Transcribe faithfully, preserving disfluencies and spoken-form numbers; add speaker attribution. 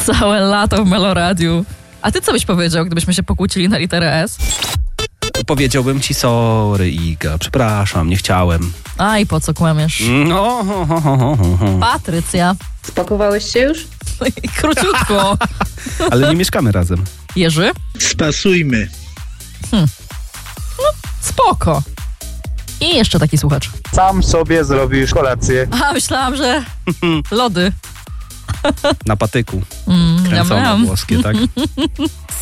Speaker 1: Całe lato w Meloradiu. A ty co byś powiedział, gdybyśmy się pokłócili na literę S?
Speaker 2: Powiedziałbym ci sorry, Iga, przepraszam, nie chciałem.
Speaker 1: A i po co kłamiesz?
Speaker 2: No, ho, ho, ho, ho, ho.
Speaker 1: Patrycja.
Speaker 3: Spakowałeś się już?
Speaker 1: Króciutko.
Speaker 2: Ale nie mieszkamy razem.
Speaker 1: Jerzy?
Speaker 4: Spasujmy.
Speaker 1: Spoko. I jeszcze taki słuchacz.
Speaker 5: Sam sobie zrobisz kolację.
Speaker 1: A, myślałam, że lody.
Speaker 2: Na patyku.
Speaker 1: Mm,
Speaker 2: Kręcone
Speaker 1: jam, jam.
Speaker 2: włoskie, tak?